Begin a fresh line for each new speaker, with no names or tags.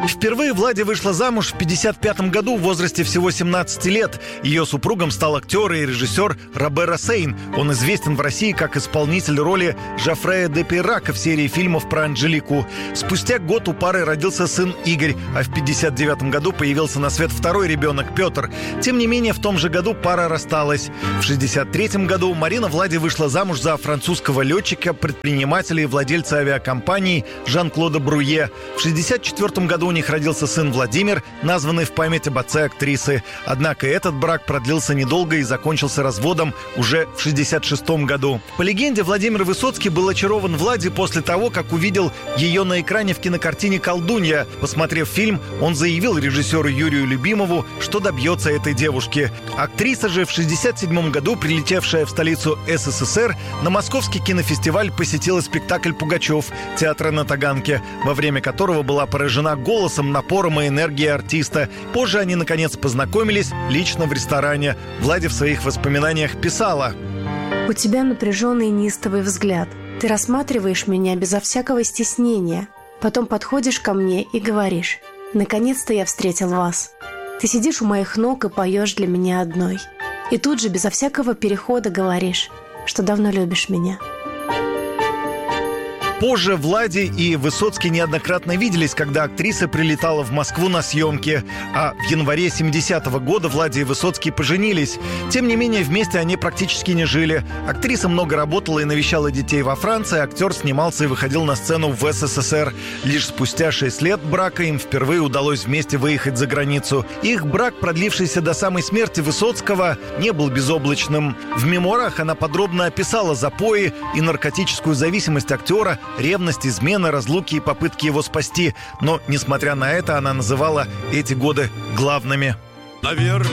Впервые Влади вышла замуж в 1955 году в возрасте всего 17 лет. Ее супругом стал актер и режиссер Робер Рассейн. Он известен в России как исполнитель роли Жофрея де Пейрака в серии фильмов про Анжелику. Спустя год у пары родился сын Игорь, а в 1959 году появился на свет второй ребенок Петр. Тем не менее, в том же году пара рассталась. В 1963 году Марина Влади вышла замуж за французского летчика, предпринимателя и владельца авиакомпании Жан-Клода Бруе. В 1964 году у них родился сын Владимир, названный в память об отце актрисы. Однако этот брак продлился недолго и закончился разводом уже в 1966 году. По легенде, Владимир Высоцкий был очарован Влади после того, как увидел ее на экране в кинокартине «Колдунья». Посмотрев фильм, он заявил режиссеру Юрию Любимову, что добьется этой девушки. Актриса же в 1967 году, прилетевшая в столицу СССР, на Московский кинофестиваль посетила спектакль «Пугачев» театра на Таганке, во время которого была поражена голосом, напором и энергией артиста. Позже они, наконец, познакомились лично в ресторане. Влади в своих воспоминаниях писала:
«У тебя напряженный и неистовый взгляд. Ты рассматриваешь меня безо всякого стеснения. Потом подходишь ко мне и говоришь: наконец-то я встретил вас. Ты сидишь у моих ног и поешь для меня одной. И тут же безо всякого перехода говоришь, что давно любишь меня».
Позже Влади и Высоцкий неоднократно виделись, когда актриса прилетала в Москву на съемки. А в январе 1970 года Влади и Высоцкий поженились. Тем не менее, вместе они практически не жили. Актриса много работала и навещала детей во Франции, актер снимался и выходил на сцену в СССР. Лишь спустя 6 лет брака им впервые удалось вместе выехать за границу. Их брак, продлившийся до самой смерти Высоцкого, не был безоблачным. В мемуарах она подробно описала запои и наркотическую зависимость актера, ревность, измены, разлуки и попытки его спасти. Но, несмотря на это, она называла эти годы главными.
Наверное,